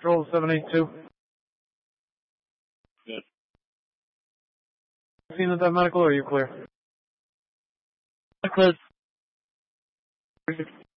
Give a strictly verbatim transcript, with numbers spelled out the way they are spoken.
Control seven eight two. Good. Seen at that medical, or are you clear? Clear.